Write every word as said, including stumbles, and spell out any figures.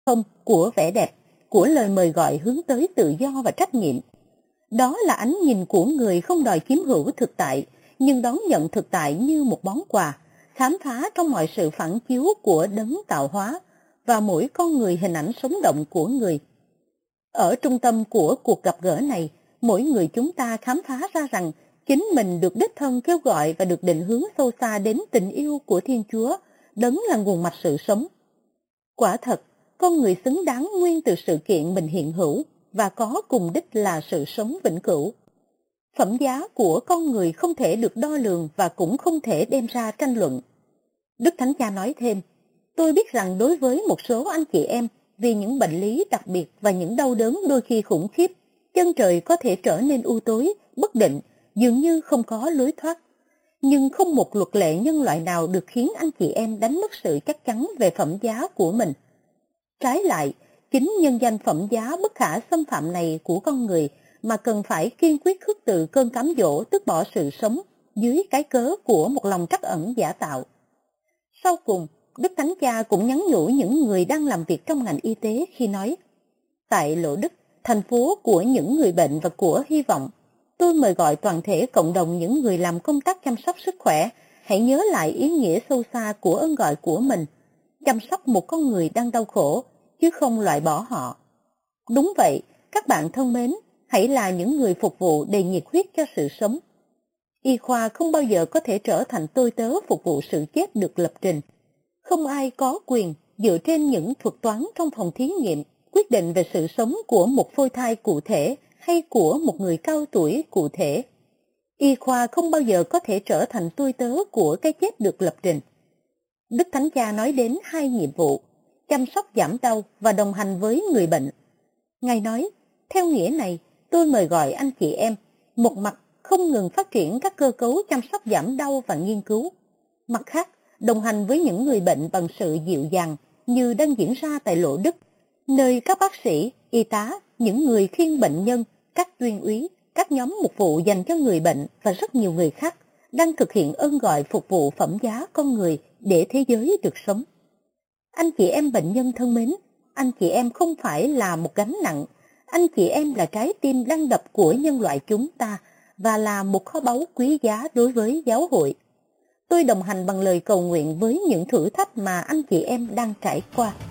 không của vẻ đẹp, của lời mời gọi hướng tới tự do và trách nhiệm. Đó là ánh nhìn của người không đòi chiếm hữu thực tại, nhưng đón nhận thực tại như một món quà, khám phá trong mọi sự phản chiếu của đấng tạo hóa và mỗi con người hình ảnh sống động của người. Ở trung tâm của cuộc gặp gỡ này, mỗi người chúng ta khám phá ra rằng chính mình được đích thân kêu gọi và được định hướng sâu xa đến tình yêu của Thiên Chúa, đấng là nguồn mạch sự sống. Quả thật, con người xứng đáng nguyên từ sự kiện mình hiện hữu và có cùng đích là sự sống vĩnh cửu. Phẩm giá của con người không thể được đo lường và cũng không thể đem ra tranh luận. Đức Thánh Cha nói thêm, tôi biết rằng đối với một số anh chị em, vì những bệnh lý đặc biệt và những đau đớn đôi khi khủng khiếp, chân trời có thể trở nên u tối, bất định, dường như không có lối thoát. Nhưng không một luật lệ nhân loại nào được khiến anh chị em đánh mất sự chắc chắn về phẩm giá của mình. Trái lại, chính nhân danh phẩm giá bất khả xâm phạm này của con người mà cần phải kiên quyết khước từ cơn cám dỗ tước bỏ sự sống dưới cái cớ của một lòng trắc ẩn giả tạo. Sau cùng, Đức Thánh Cha cũng nhắn nhủ những người đang làm việc trong ngành y tế khi nói, tại Lỗ Đức, thành phố của những người bệnh và của hy vọng, tôi mời gọi toàn thể cộng đồng những người làm công tác chăm sóc sức khỏe, hãy nhớ lại ý nghĩa sâu xa của ơn gọi của mình, chăm sóc một con người đang đau khổ, chứ không loại bỏ họ. Đúng vậy, các bạn thân mến, hãy là những người phục vụ đầy nhiệt huyết cho sự sống. Y khoa không bao giờ có thể trở thành tôi tớ phục vụ sự chết được lập trình. Không ai có quyền dựa trên những thuật toán trong phòng thí nghiệm quyết định về sự sống của một phôi thai cụ thể hay của một người cao tuổi cụ thể. Y khoa không bao giờ có thể trở thành tôi tớ của cái chết được lập trình. Đức Thánh Cha nói đến hai nhiệm vụ, chăm sóc giảm đau và đồng hành với người bệnh. Ngài nói, theo nghĩa này, tôi mời gọi anh chị em, một mặt không ngừng phát triển các cơ cấu chăm sóc giảm đau và nghiên cứu. Mặt khác, đồng hành với những người bệnh bằng sự dịu dàng như đang diễn ra tại Lỗ Đức, nơi các bác sĩ, y tá, những người khiêng bệnh nhân, các tuyên úy, các nhóm mục vụ dành cho người bệnh và rất nhiều người khác đang thực hiện ơn gọi phục vụ phẩm giá con người để thế giới được sống. Anh chị em bệnh nhân thân mến, anh chị em không phải là một gánh nặng, anh chị em là trái tim đang đập của nhân loại chúng ta và là một kho báu quý giá đối với giáo hội. Tôi đồng hành bằng lời cầu nguyện với những thử thách mà anh chị em đang trải qua.